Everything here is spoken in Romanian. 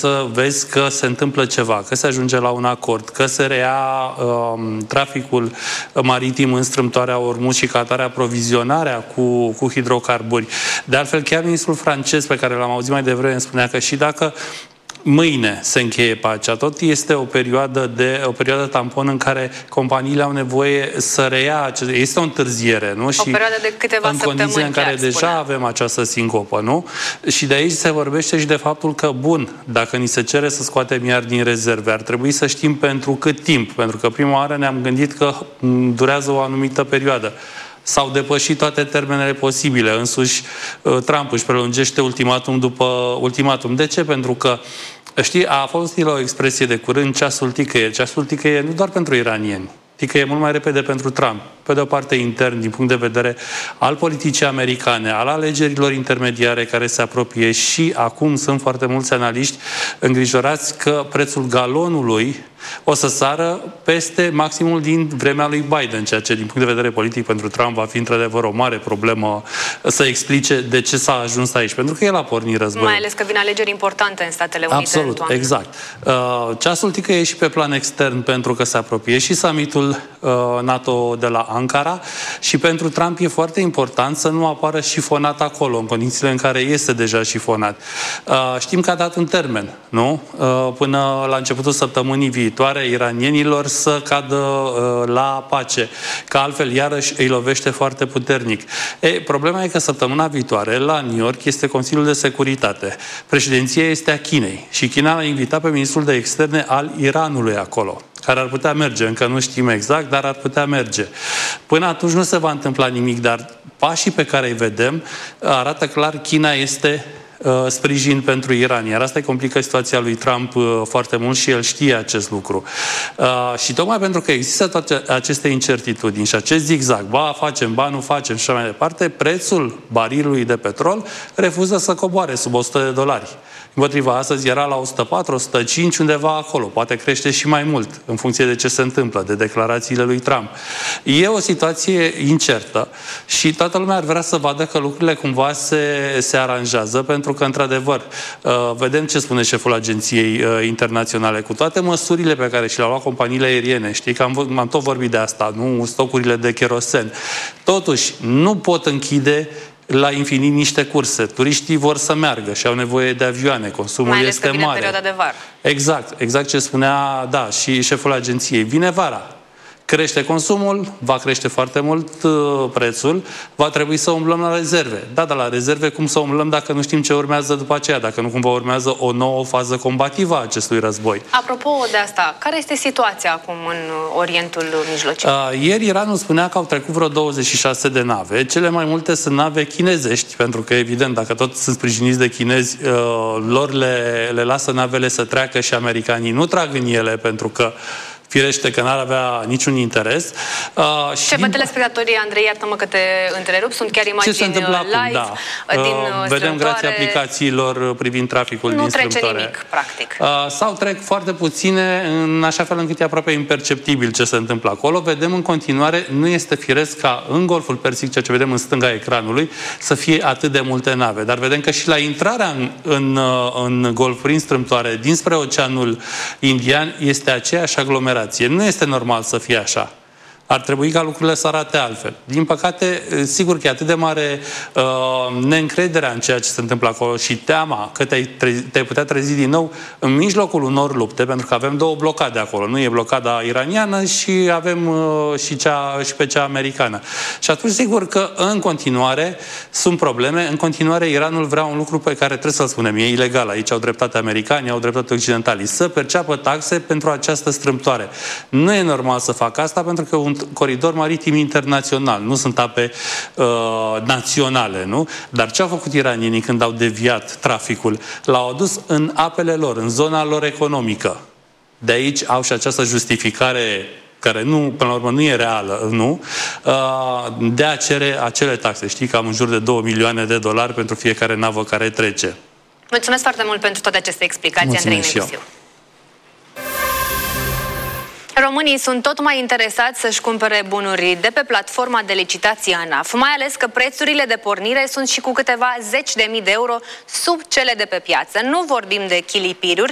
să vezi că se întâmplă ceva, că se ajunge la un acord, că se reia traficul maritim în strâmtoarea Ormuz și ca atare aprovizionarea cu hidrocarburi. De altfel, chiar ministrul francez pe care l-am auzit mai devreme îmi spunea că și dacă mâine se încheie pacea, tot este o perioadă tampon în care companiile au nevoie să reia. Este o întârziere, nu? O perioadă de câteva săptămâni. În condiții în care deja avem această sincopă, nu? Și de aici se vorbește și de faptul că, bun, dacă ni se cere să scoatem iar din rezerve, ar trebui să știm pentru cât timp. Pentru că prima oară ne-am gândit că durează o anumită perioadă. S-au depășit toate termenele posibile. Însuși Trump își prelungește ultimatum după ultimatum. De ce? Pentru că, știi, a folosit la o expresie de curând, ceasul ticăie. Ceasul ticăie nu doar pentru iranieni, ticăie mult mai repede pentru Trump. Pe de o parte intern, din punct de vedere al politicii americane, al alegerilor intermediare care se apropie și acum sunt foarte mulți analiști îngrijorați că prețul galonului o să sară peste maximul din vremea lui Biden, ceea ce din punct de vedere politic pentru Trump va fi într-adevăr o mare problemă să explice de ce s-a ajuns aici, pentru că el a pornit războiul. Mai ales că vin alegeri importante în Statele Unite. Absolut, exact. Ceasul ticăie și pe plan extern pentru că se apropie și summitul NATO de la Ankara și pentru Trump e foarte important să nu apară șifonat acolo, în condițiile în care este deja șifonat. Știm că a dat un termen, nu? Până la începutul săptămânii viitoare, iranienilor să cadă la pace, că altfel iarăși îi lovește foarte puternic. Problema e că săptămâna viitoare, la New York, este Consiliul de Securitate. Președinția este a Chinei și China a invitat pe ministrul de externe al Iranului acolo, care ar putea merge, încă nu știm exact, dar ar putea merge. Până atunci nu se va întâmpla nimic, dar pașii pe care îi vedem arată clar China este sprijin pentru Iran. Iar asta complică situația lui Trump foarte mult și el știe acest lucru. Și tocmai pentru că există toate aceste incertitudini și acest zigzag, ba facem, ba nu facem și așa mai departe, prețul barilului de petrol refuză să coboare sub $100. Împotriva, astăzi era la 104, 105, undeva acolo. Poate crește și mai mult, în funcție de ce se întâmplă, de declarațiile lui Trump. E o situație incertă și toată lumea ar vrea să vadă că lucrurile cumva se aranjează, pentru că, într-adevăr, vedem ce spune șeful Agenției Internaționale, cu toate măsurile pe care și le-au luat companiile aeriene, știi, că am tot vorbit de asta, nu? Stocurile de kerosen. Totuși, nu pot închide la infinit niște curse. Turiștii vor să meargă și au nevoie de avioane. Consumul este mare. Mai ales că vine perioada de vară. Exact ce spunea, da, și șeful agenției. Vine vara. Crește consumul, va crește foarte mult prețul, va trebui să umblăm la rezerve. Da, dar la rezerve cum să umblăm dacă nu știm ce urmează după aceea, dacă nu cumva urmează o nouă fază combativă a acestui război. Apropo de asta, care este situația acum în Orientul Mijlociu? Ieri Iranul spunea că au trecut vreo 26 de nave. Cele mai multe sunt nave chinezești, pentru că, evident, dacă tot sunt sprijiniți de chinezi, lor le lasă navele să treacă și americanii nu trag în ele, pentru că firește că n-ar avea niciun interes. Ce văd telespectatorii, Andrei, iartă-mă că te întrerup, sunt chiar imagini live din vedem grație aplicațiilor privind traficul din strâmtoare. Nu trece nimic, practic. Sau trec foarte puține, în așa fel încât e aproape imperceptibil ce se întâmplă acolo. Vedem în continuare, nu este firesc ca în Golful Persic, ceea ce vedem în stânga ecranului, să fie atât de multe nave. Dar vedem că și la intrarea în Golf prin strâmtoare, dinspre Oceanul Indian, este aceeași aglomerație. Nu este normal să fie așa. Ar trebui ca lucrurile să arate altfel. Din păcate, sigur că e atât de mare neîncrederea în ceea ce se întâmplă acolo și teama că te-ai putea trezi din nou în mijlocul unor lupte, pentru că avem două blocade acolo. Nu e blocada iraniană și avem și pe cea americană. Și atunci, sigur că în continuare sunt probleme. În continuare, Iranul vrea un lucru pe care trebuie să-l spunem. E ilegal. Aici au dreptate americanii, au dreptate occidentalii. Să perceapă taxe pentru această strâmtoare. Nu e normal să facă asta, pentru că un coridor maritim internațional, nu sunt ape naționale, nu? Dar ce au făcut iranienii când au deviat traficul? L-au adus în apele lor, în zona lor economică. De aici au și această justificare care nu, până la urmă, nu e reală, nu? De a cere acele taxe. Știi că am în jur de $2 milioane pentru fiecare navă care trece. Mulțumesc foarte mult pentru toate aceste explicații, Andrei Negustiu. Românii sunt tot mai interesați să-și cumpere bunuri de pe platforma de licitație ANAF, mai ales că prețurile de pornire sunt și cu câteva zeci de mii de euro sub cele de pe piață. Nu vorbim de chilipiruri,